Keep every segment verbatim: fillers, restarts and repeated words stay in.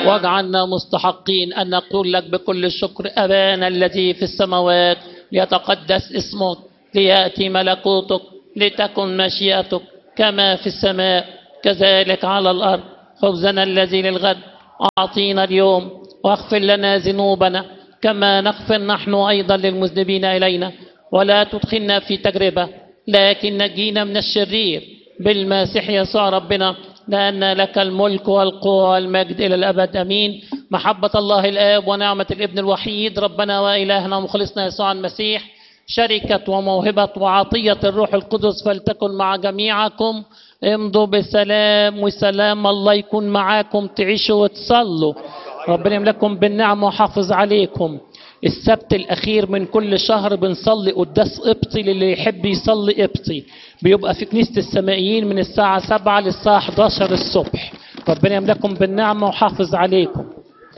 واجعلنا مستحقين أن نقول لك بكل الشكر: أبانا الذي في السماوات، ليتقدس اسمك، ليأتي ملكوتك، لتكن مشيئتك كما في السماء كذلك على الأرض. خبزنا الذي للغد أعطينا اليوم، واغفر لنا ذنوبنا كما نغفر نحن أيضا للمذنبين إلينا، ولا تدخلنا في تجربة لكن نجينا من الشرير بالمسيح يسوع ربنا، لأن لك الملك والقوة والمجد إلى الأبد. أمين. محبة الله الآب ونعمة الابن الوحيد ربنا وإلهنا ومخلصنا يسوع المسيح، شركة وموهبة وعطية الروح القدس فلتكن مع جميعكم. امضوا بسلام، وسلام الله يكون معاكم، تعيشوا وتصلوا. ربنا يملككم بالنعمة وحافظ عليكم. السبت الأخير من كل شهر بنصلي قداس قبطي للي يحب يصلي قبطي، بيبقى في كنيسة السمائيين من الساعة سبعة للساعة حداشر الصبح. ربنا يملككم بالنعمة وحافظ عليكم.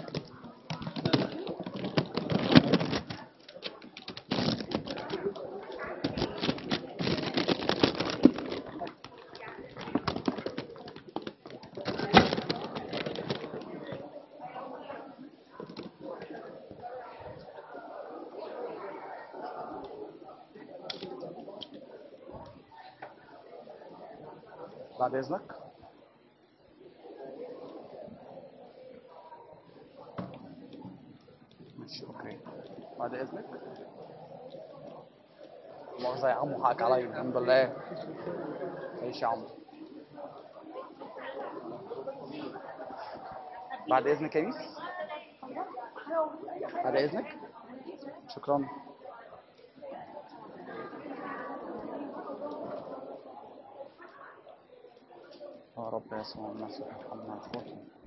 بعد إذنك. ماشي أوكي. بعد إذنك. مؤاخذة يا عمو، حقك عليا. الحمد لله. ماشي يا عمو. بعد إذنك يا ميس. بعد إذنك. شكرا. يا رب يسوع المسيح ارحمنا.